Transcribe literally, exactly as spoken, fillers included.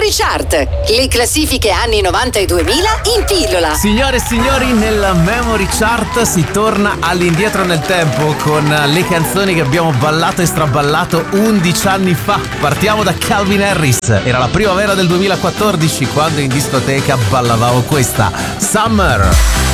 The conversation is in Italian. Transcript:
Memory Chart, le classifiche anni novanta e duemila in pillola. Signore e signori, nella Memory Chart si torna all'indietro nel tempo con le canzoni che abbiamo ballato e straballato undici anni fa. Partiamo da Calvin Harris. Era la primavera del duemilaquattordici quando in discoteca ballavamo questa, Summer.